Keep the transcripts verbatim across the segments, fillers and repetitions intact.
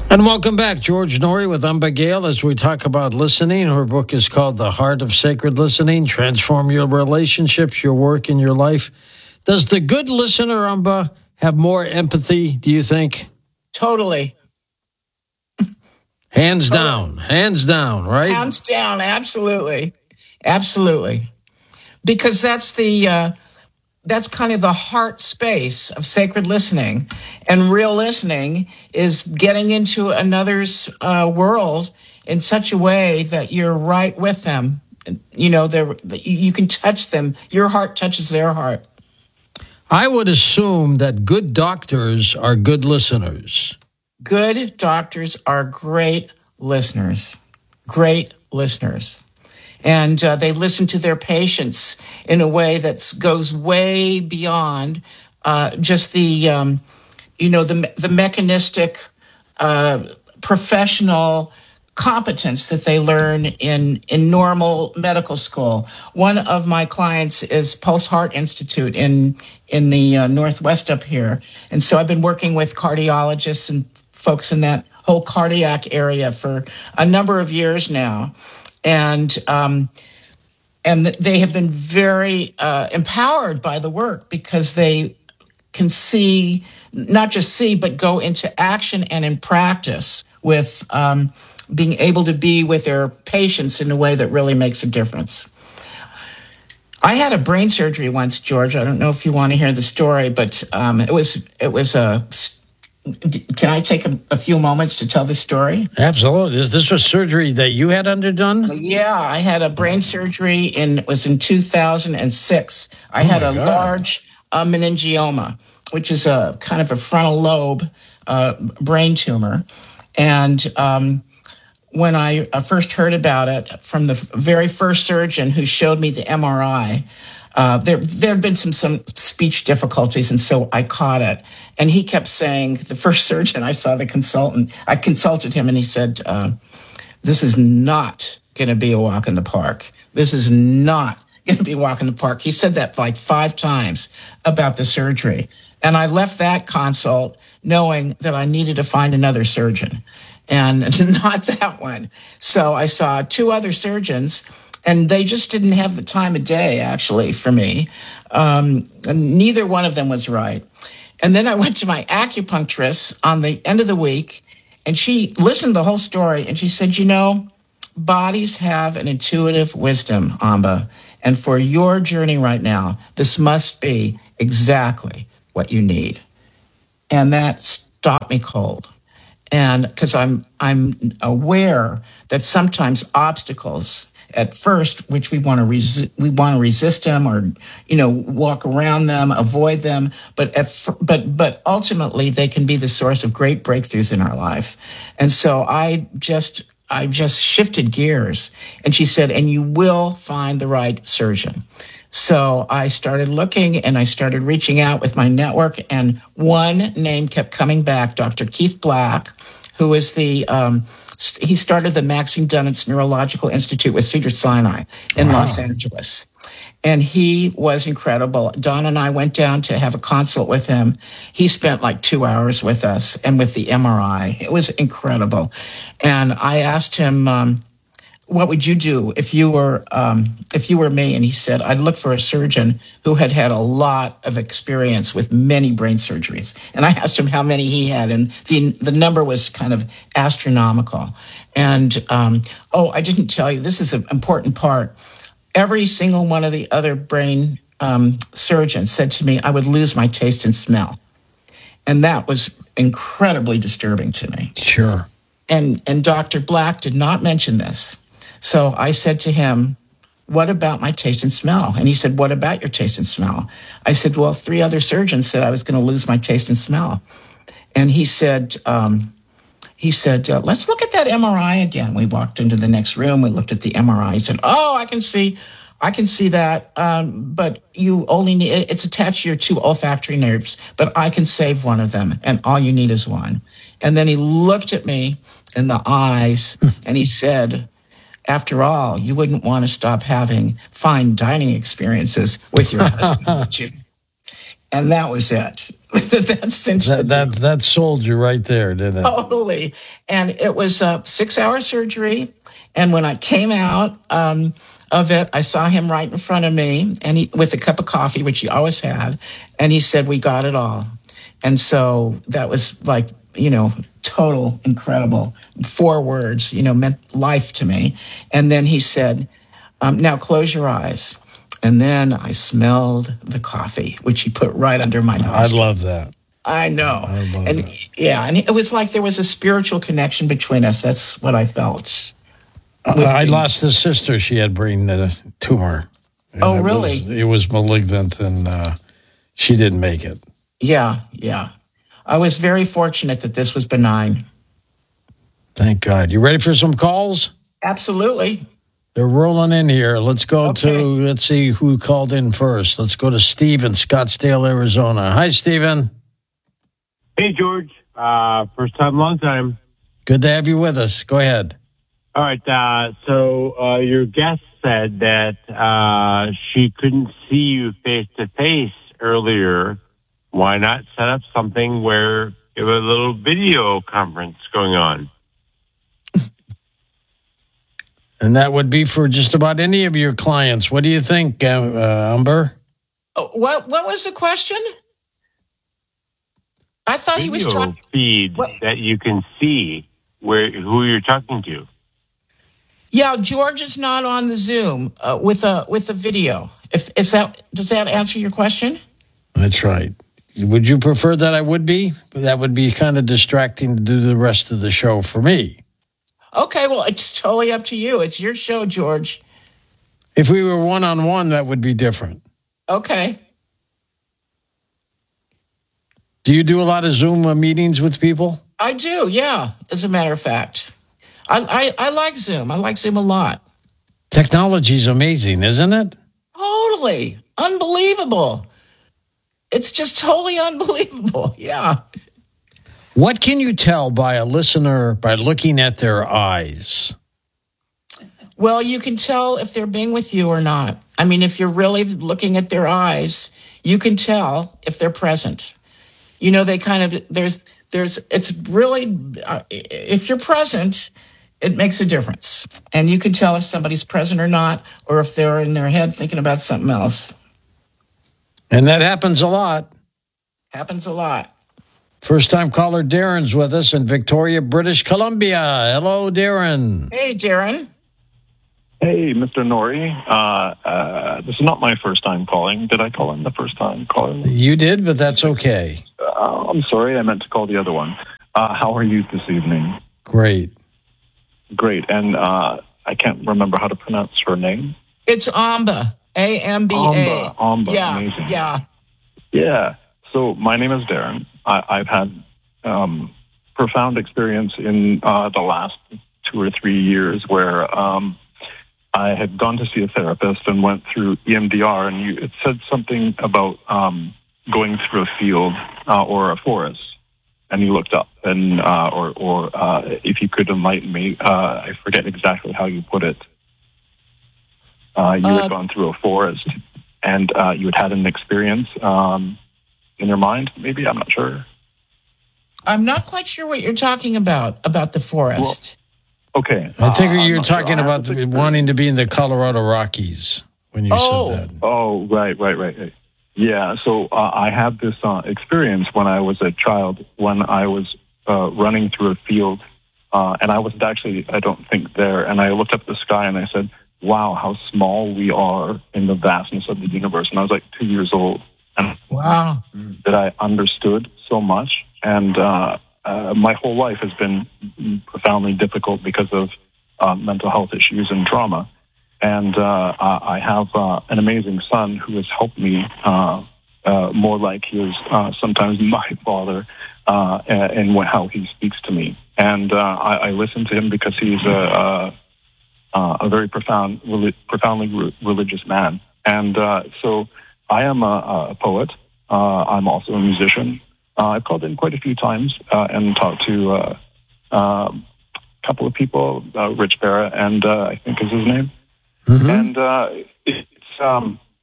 And welcome back, George Norrie with Amba Gale, as we talk about listening. Her book is called The Heart of Sacred Listening, Transform Your Relationships, Your Work, and Your Life. Does the good listener, Amba, have more empathy, do you think? Totally. Hands totally. down. Hands down, right? Hands down, absolutely. Absolutely. Because that's the... Uh, That's kind of the heart space of sacred listening. And real listening is getting into another's uh, world in such a way that you're right with them. You know, you can touch them. Your heart touches their heart. I would assume that good doctors are good listeners. Good doctors are great listeners. Great listeners. And uh, they listen to their patients in a way that goes way beyond uh, just the, um, you know, the the mechanistic, uh, professional competence that they learn in in normal medical school. One of my clients is Pulse Heart Institute in in the uh, Northwest up here, and so I've been working with cardiologists and folks in that whole cardiac area for a number of years now. And um, and they have been very uh, empowered by the work because they can see, not just see, but go into action and in practice with um, being able to be with their patients in a way that really makes a difference. I had a brain surgery once, George. I don't know if you want to hear the story, but um, it was it was a. Can I take a, a few moments to tell this story? Absolutely. Is this a surgery that you had underdone? Yeah, I had a brain surgery in, it was in two thousand six. I oh had a God. large uh, meningioma, which is a kind of a frontal lobe uh, brain tumor. And um, when I first heard about it from the very first surgeon who showed me the M R I, Uh, there, there had been some, some speech difficulties, and so I caught it. And he kept saying, the first surgeon I saw, the consultant, I consulted him, and he said, uh, this is not going to be a walk in the park. This is not going to be a walk in the park. He said that like five times about the surgery. And I left that consult knowing that I needed to find another surgeon, and not that one. So I saw two other surgeons, and they just didn't have the time of day, actually, for me. Um, neither one of them was right. And then I went to my acupuncturist on the end of the week, and she listened to the whole story, and she said, you know, bodies have an intuitive wisdom, Amba, and for your journey right now, this must be exactly what you need. And that stopped me cold. And because I'm I'm aware that sometimes obstacles at first, which we want to resi- we want to resist them, or you know, walk around them, avoid them, but at f- but but ultimately they can be the source of great breakthroughs in our life. And so I just I just shifted gears, and she said, and you will find the right surgeon. So I started looking, and I started reaching out with my network, and one name kept coming back, Doctor Keith Black, who is the, um, he started the Maxine Dunnitz Neurological Institute with Cedars-Sinai in wow. Los Angeles. And he was incredible. Don and I went down to have a consult with him. He spent like two hours with us and with the M R I. It was incredible. And I asked him, um, what would you do if you were um, if you were me? And he said, I'd look for a surgeon who had had a lot of experience with many brain surgeries. And I asked him how many he had, and the the number was kind of astronomical. And, um, oh, I didn't tell you, this is an important part. Every single one of the other brain um, surgeons said to me, I would lose my taste and smell. And that was incredibly disturbing to me. Sure. And and Doctor Black did not mention this. So I said to him, what about my taste and smell? And he said, what about your taste and smell? I said, well, three other surgeons said I was going to lose my taste and smell. And he said, um, he said, uh, let's look at that M R I again. We walked into the next room. We looked at the M R I. He said, oh, I can see, I can see that. Um, but you only need, it's attached to your two olfactory nerves, but I can save one of them. And all you need is one. And then he looked at me in the eyes and he said, after all, you wouldn't want to stop having fine dining experiences with your husband, would you? And that was it. that cinched That, the that, that sold you right there, didn't it? Totally. And it was a six-hour surgery. And when I came out um, of it, I saw him right in front of me, and he, with a cup of coffee, which he always had. And he said, "We got it all." And so that was like, you know, total incredible. Four words, you know, meant life to me. And then he said, um, "Now close your eyes." And then I smelled the coffee, which he put right under my nose. I love that. I know. I love and that. yeah, and it was like there was a spiritual connection between us. That's what I felt. Uh, I lost a sister. She had brain uh, tumor. And Oh, it really? Was, it was malignant, and uh, she didn't make it. Yeah, yeah. I was very fortunate that this was benign. Thank God. You ready for some calls? Absolutely. They're rolling in here. Let's go Okay. to, let's see who called in first. Let's go to Steve in Scottsdale, Arizona. Hi, Steven. Hey, George. Uh, first time, long time. Good to have you with us. Go ahead. All right. Uh, so uh, your guest said that uh, she couldn't see you face to face earlier. Why not set up something where you have a little video conference going on? And that would be for just about any of your clients. What do you think, uh, uh, Umber? Oh, what What was the question? I thought Video he was talking. feed What? that you can see where who you're talking to. Yeah, George is not on the Zoom uh, with a with a video. If is that does that answer your question? That's right. Would you prefer that I would be? That would be kind of distracting to do the rest of the show for me. Okay, well, it's totally up to you. It's your show, George. If we were one-on-one, that would be different. Okay. Do you do a lot of Zoom uh, meetings with people? I do, yeah, as a matter of fact. I, I, I like Zoom. I like Zoom a lot. Technology's amazing, isn't it? Totally. Unbelievable. It's just totally unbelievable. Yeah. What can you tell by a listener by looking at their eyes? Well, you can tell if they're being with you or not. I mean, if you're really looking at their eyes, you can tell if they're present. You know, they kind of, there's, there's, it's really, uh, if you're present, it makes a difference. And you can tell if somebody's present or not, or if they're in their head thinking about something else. And that happens a lot. Happens a lot. First time caller Darren's with us in Victoria, British Columbia. Hello, Darren. Hey, Darren. Hey, Mister Norrie. Uh, uh, this is not my first time calling. Did I call in the first time calling? You did, but that's okay. Uh, I'm sorry. I meant to call the other one. Uh, how are you this evening? Great. Great. And uh, I can't remember how to pronounce her name. It's Amba. A M B A. Amba. Amba. Yeah, Amazing. yeah. Yeah. So my name is Darren. I, I've had um, profound experience in uh, the last two or three years where um, I had gone to see a therapist and went through E M D R, and you, it said something about um, going through a field uh, or a forest. And you looked up, and uh, or, or uh, if you could enlighten me, uh, I forget exactly how you put it. Uh, you Uh, had gone through a forest, and uh, you had had an experience um, in your mind. Maybe, I'm not sure. I'm not quite sure what you're talking about, about the forest. Okay, I think uh, I'm you're not sure. talking I have about this the, experience. wanting to be in the Colorado Rockies when you Oh. said that. Oh, right, right, right, right. Yeah, so uh, I had this uh, experience when I was a child, when I was uh, running through a field, uh, and I was actually, I don't think there, and I looked up at the sky and I said, wow, how small we are in the vastness of the universe. And I was like two years old, and Wow. that I understood so much. And uh, uh, my whole life has been profoundly difficult because of uh, mental health issues and trauma. And uh, I have uh, an amazing son who has helped me uh, uh, more like he is uh, sometimes my father uh, in how he speaks to me. And uh, I, I listen to him because he's a, a, a very profound, profoundly re- religious man. And uh, so I am a, a poet. Uh, I'm also a musician. Uh, I've called in quite a few times uh, and talked to uh, uh, a couple of people, uh, Rich Barra, and uh, I think is his name. Mm-hmm. And uh, it's um,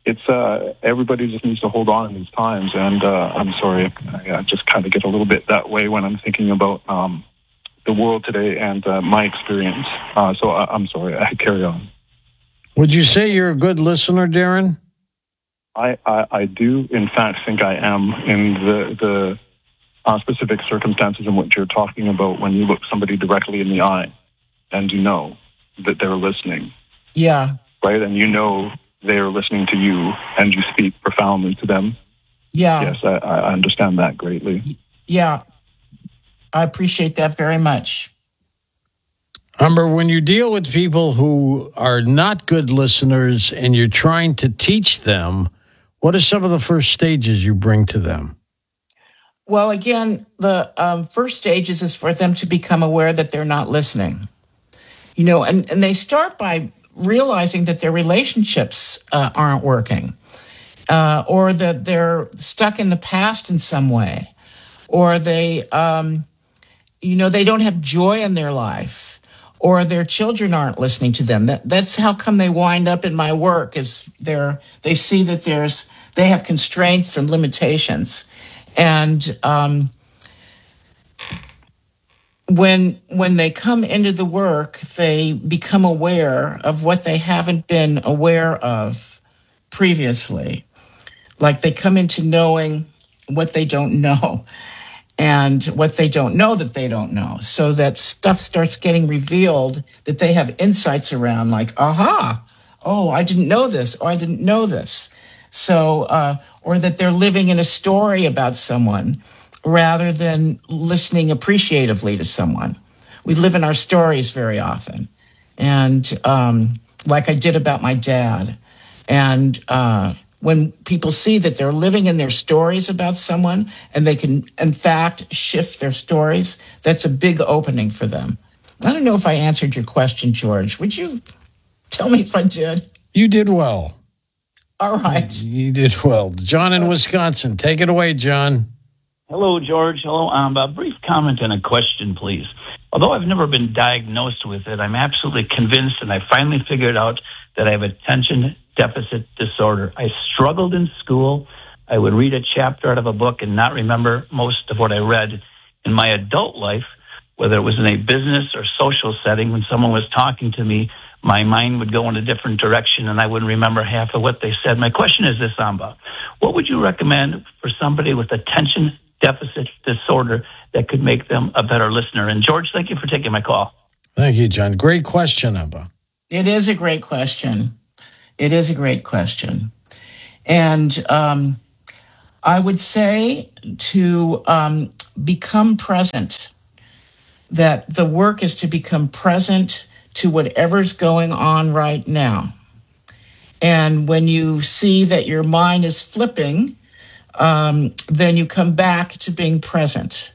it's uh, everybody just needs to hold on in these times. And uh, I'm sorry, I, I just kind of get a little bit that way when I'm thinking about um, the world today and uh, my experience. Uh, so I, I'm sorry, I carry on. Would you say you're a good listener, Darren? I, I, I do, in fact, think I am in the the uh, specific circumstances in which you're talking about when you look somebody directly in the eye and you know that they're listening. Yeah. Right? And you know they're listening to you and you speak profoundly to them. Yeah. Yes, I, I understand that greatly. Yeah. I appreciate that very much. Umber, when you deal with people who are not good listeners and you're trying to teach them, what are some of the first stages you bring to them? Well, again, the um, first stages is for them to become aware that they're not listening. You know, and, and they start by realizing that their relationships uh, aren't working, uh, or that they're stuck in the past in some way, or they, um, you know, they don't have joy in their life, or their children aren't listening to them. That that's how come they wind up in my work, is they're they see that there's they have constraints and limitations. And um, when when they come into the work, they become aware of what they haven't been aware of previously. Like they come into knowing what they don't know and what they don't know that they don't know. So that stuff starts getting revealed that they have insights around, like, aha, oh, I didn't know this, or I didn't know this. So, uh, or that they're living in a story about someone rather than listening appreciatively to someone. We live in our stories very often. And um, like I did about my dad. And uh, when people see that they're living in their stories about someone and they can, in fact, shift their stories, that's a big opening for them. I don't know if I answered your question, George. Would you tell me if I did? You did well. All right. You did well. John in Wisconsin. Take it away, John. Hello, George. Hello, Amba. A brief comment and a question, please. Although I've never been diagnosed with it, I'm absolutely convinced, and I finally figured out that I have attention deficit disorder. I struggled in school. I would read a chapter out of a book and not remember most of what I read. In my adult life, whether it was in a business or social setting, when someone was talking to me, my mind would go in a different direction and I wouldn't remember half of what they said. My question is this, Amba. What would you recommend for somebody with attention deficit disorder that could make them a better listener? And George, thank you for taking my call. Thank you, John. Great question, Amba. It is a great question. It is a great question. And um, I would say to um, become present, that the work is to become present to whatever's going on right now. And when you see that your mind is flipping, um, then you come back to being present.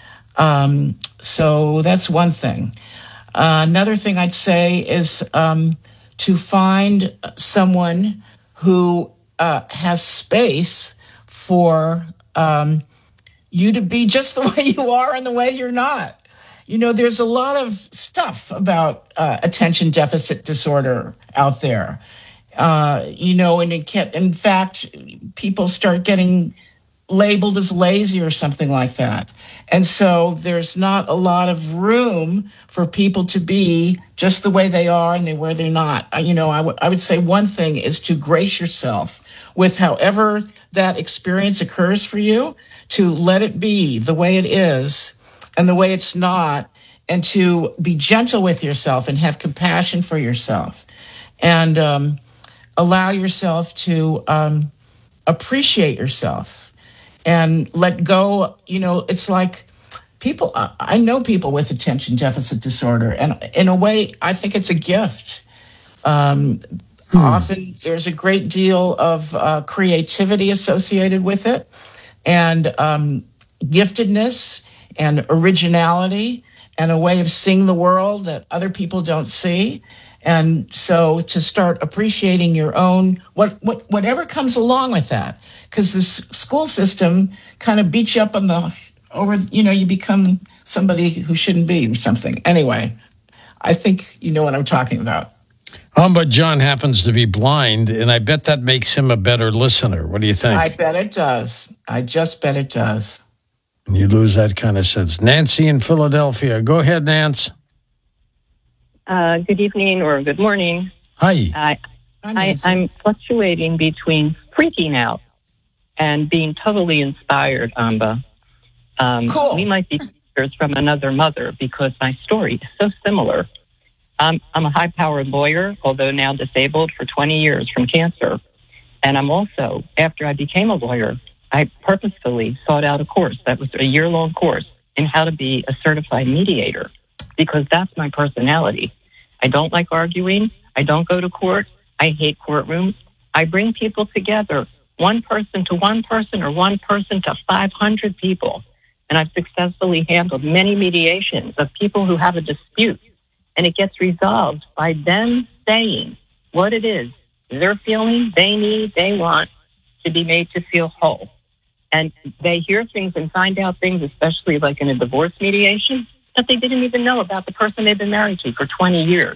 Um, so that's one thing. Uh, another thing I'd say is um, to find someone who uh, has space for um, you to be just the way you are and the way you're not. You know, there's a lot of stuff about uh, attention deficit disorder out there. Uh, you know, and it can, in fact, people start getting labeled as lazy or something like that. And so there's not a lot of room for people to be just the way they are and they where they're not. Uh, you know, I, w- I would say one thing is to grace yourself with however that experience occurs for you, to let it be the way it is and the way it's not, and to be gentle with yourself and have compassion for yourself, and um, allow yourself to um, appreciate yourself and let go. You know, it's like people, I know people with attention deficit disorder, and in a way, I think it's a gift. Um, hmm. Often there's a great deal of uh, creativity associated with it, and um, giftedness, and originality, and a way of seeing the world that other people don't see. And so to start appreciating your own, what, what whatever comes along with that, because the s- school system kind of beats you up on the, over, you know, you become somebody who shouldn't be or something. Anyway, I think you know what I'm talking about. Um, but John happens to be blind, and I bet that makes him a better listener. What do you think? I bet it does. I just bet it does. You lose that kind of sense. Nancy in Philadelphia. Go ahead, Nance. Uh, good evening or good morning. Hi. I, I, I'm fluctuating between freaking out and being totally inspired, Amba. Um, cool. We might be sisters from another mother because my story is so similar. Um, I'm a high-powered lawyer, although now disabled for twenty years from cancer. And I'm also, after I became a lawyer, I purposefully sought out a course that was a year-long course in how to be a certified mediator because that's my personality. I don't like arguing. I don't go to court. I hate courtrooms. I bring people together, one person to one person or one person to five hundred people. And I've successfully handled many mediations of people who have a dispute. And it gets resolved by them saying what it is they're feeling, they need, they want to be made to feel whole. And they hear things and find out things, especially like in a divorce mediation, that they didn't even know about the person they've been married to for twenty years.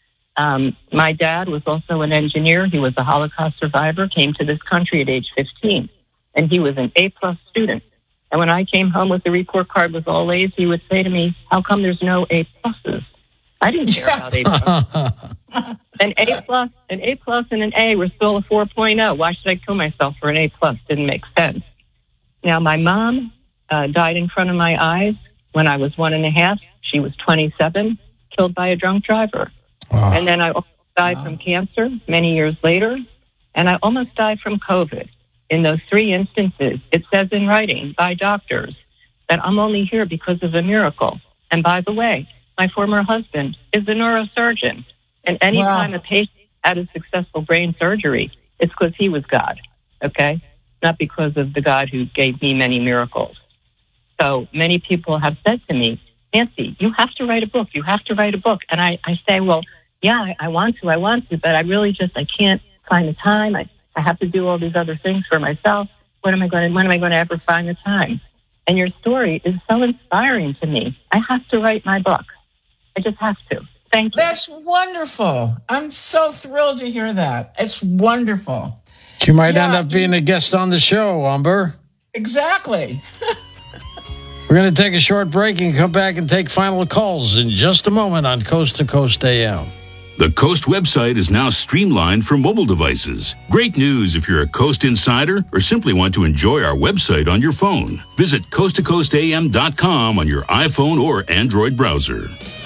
Um, my dad was also an engineer. He was a Holocaust survivor, came to this country at age fifteen, and he was an A-plus student. And when I came home with the report card with all A's, he would say to me, how come there's no A-pluses? I didn't care about A-plus. An A-plus, an A-plus and an A were still a four point oh. Why should I kill myself for an A-plus? Didn't make sense. Now, my mom uh, died in front of my eyes when I was one and a half. She was twenty-seven, killed by a drunk driver. Wow. And then I almost died wow. from cancer many years later, and I almost died from COVID. In those three instances, it says in writing by doctors that I'm only here because of a miracle. And by the way, my former husband is a neurosurgeon. And anytime wow. a patient had a successful brain surgery, it's because he was God, okay? Not because of the God who gave me many miracles. So many people have said to me, Nancy, you have to write a book. You have to write a book. And I, I say, well, yeah, I, I want to. I want to. But I really just, I can't find the time. I, I have to do all these other things for myself. When am I going to, when am I going to ever find the time? And your story is so inspiring to me. I have to write my book. I just have to. Thank you. That's wonderful. I'm so thrilled to hear that. It's wonderful. You might yeah, end up being a guest on the show, Umber. Exactly. We're going to take a short break and come back and take final calls in just a moment on Coast to Coast A M. The Coast website is now streamlined for mobile devices. Great news if you're a Coast insider or simply want to enjoy our website on your phone. Visit coast to coast a m dot com on your iPhone or Android browser.